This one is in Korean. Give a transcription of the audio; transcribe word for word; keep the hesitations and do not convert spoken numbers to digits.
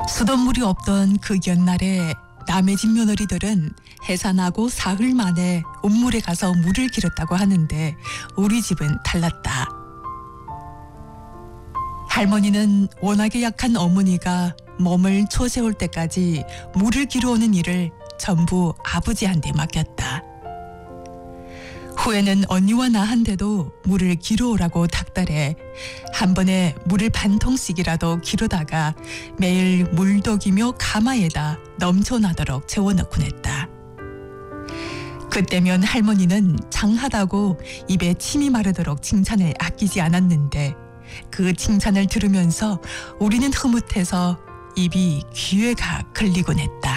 수돗물이 없던 그 옛날에 남의 집 며느리들은 해산하고 사흘 만에 운물에 가서 물을 길었다고 하는데 우리 집은 달랐다. 할머니는 워낙에 약한 어머니가 몸을 초세울 때까지 물을 길어오는 일을 전부 아버지한테 맡겼다. 후에는 언니와 나한테도 물을 길어오라고 닥달해 한 번에 물을 반 통씩이라도 길어다가 매일 물독이며 가마에다 넘쳐나도록 채워넣곤 했다. 그때면 할머니는 장하다고 입에 침이 마르도록 칭찬을 아끼지 않았는데 그 칭찬을 들으면서 우리는 흐뭇해서 입이 귀에가 걸리곤 했다.